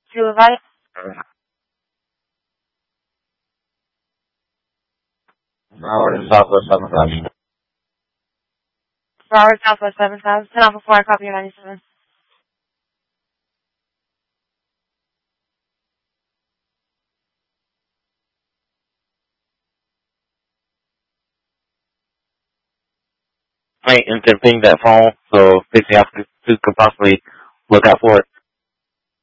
To invite Southwest 7000. Broward Southwest 7000. 10 Alpha 4, copy 97. Hey, and to ping that phone so 50 Alpha 2 could possibly look out for it.